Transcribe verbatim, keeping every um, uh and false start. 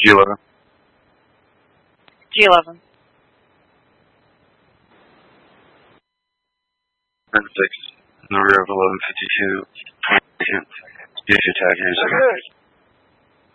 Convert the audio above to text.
G eleven. G eleven. nine six. In the rear of eleven fifty-two. Use your tag here in a second.